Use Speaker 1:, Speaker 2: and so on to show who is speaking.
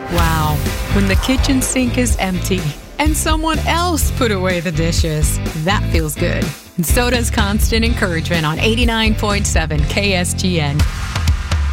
Speaker 1: Wow, when the kitchen sink is empty and someone else put away the dishes, that feels good. And so does constant encouragement on 89.7 KSGN.